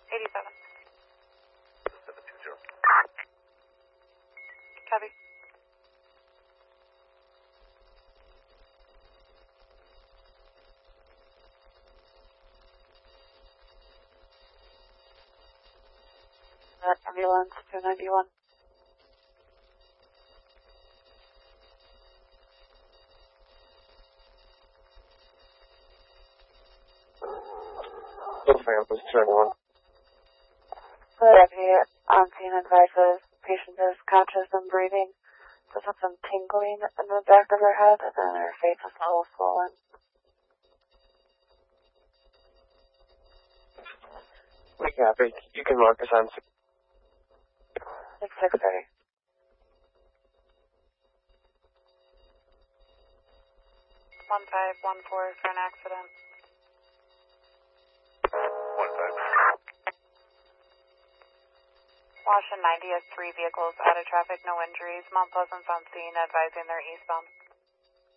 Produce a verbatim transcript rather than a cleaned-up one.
eighty-seven. seven two zero. Copy. Uh, ambulance two ninety-one. Both families, two ninety-one. The deputy on scene advises patient is conscious and breathing. Just with some tingling in the back of her head, and her face is a little swollen. We copy. You can mark us on. It's six thirty. one five one four for an accident. One five. Washington ninety has three vehicles out of traffic, no injuries. Mount Pleasant's on scene, advising they're eastbound.